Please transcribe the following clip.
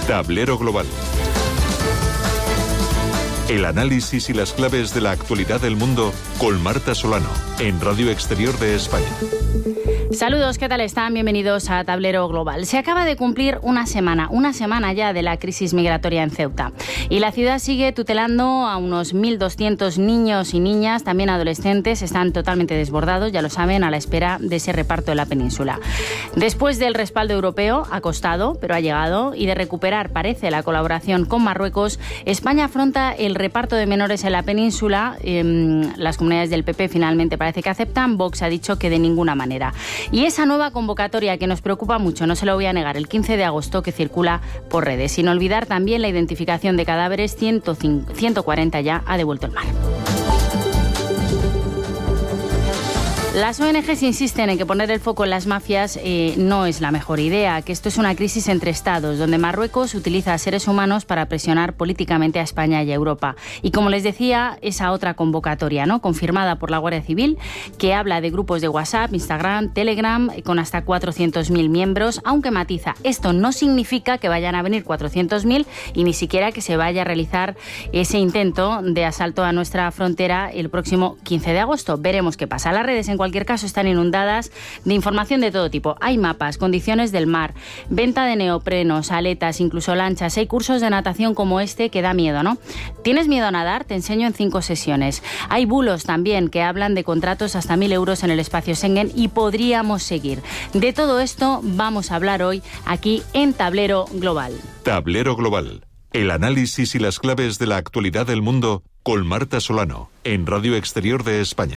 Tablero Global. El análisis y las claves de la actualidad del mundo con Marta Solano, en Radio Exterior de España. Saludos, ¿qué tal están? Bienvenidos a Tablero Global. Se acaba de cumplir una semana ya de la crisis migratoria en Ceuta. Y la ciudad sigue tutelando a unos 1.200 niños y niñas, también adolescentes. Están totalmente desbordados, ya lo saben, a la espera de ese reparto de la península. Después del respaldo europeo, ha costado, pero ha llegado, y de recuperar, parece, la colaboración con Marruecos, España afronta el reparto de menores en la península. Las comunidades del PP finalmente parece que aceptan. Vox ha dicho que de ninguna manera. Y esa nueva convocatoria que nos preocupa mucho, no se lo voy a negar, el 15 de agosto, que circula por redes. Sin olvidar también la identificación de cadáveres, 140 ya ha devuelto el mar. Las ONGs insisten en que poner el foco en las mafias no es la mejor idea, que esto es una crisis entre estados, donde Marruecos utiliza a seres humanos para presionar políticamente a España y a Europa. Y como les decía, esa otra convocatoria, ¿no?, confirmada por la Guardia Civil, que habla de grupos de WhatsApp, Instagram, Telegram, con hasta 400.000 miembros, aunque matiza, esto no significa que vayan a venir 400.000 y ni siquiera que se vaya a realizar ese intento de asalto a nuestra frontera el próximo 15 de agosto. Veremos qué pasa. Las redes, en cualquier caso, están inundadas de información de todo tipo. Hay mapas, condiciones del mar, venta de neoprenos, aletas, incluso lanchas. Hay cursos de natación como este que da miedo, ¿no? ¿Tienes miedo a nadar? Te enseño en 5 sesiones. Hay bulos también que hablan de contratos hasta 1.000 euros en el espacio Schengen y podríamos seguir. De todo esto vamos a hablar hoy aquí en Tablero Global. Tablero Global. El análisis y las claves de la actualidad del mundo con Marta Solano, en Radio Exterior de España.